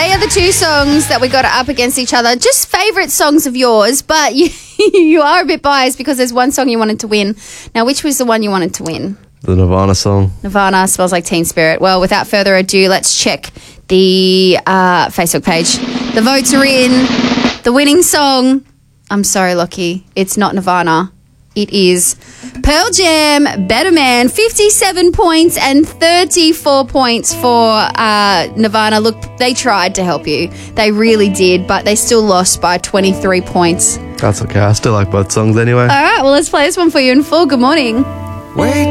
they are the two songs that we got up against each other. Just favourite songs of yours, but you are a bit biased because there's one song you wanted to win. Now, which was the one you wanted to win? The Nirvana song. Nirvana, Smells Like Teen Spirit. Well, without further ado, let's check the Facebook page. The votes are in. The winning song, I'm sorry, Lockie, it's not Nirvana. It is Pearl Jam, Better Man, 57 points and 34 points for Nirvana. Look, they tried to help you. They really did, but they still lost by 23 points. That's okay. I still like both songs anyway. All right, well, let's play this one for you in full. Good morning. Wake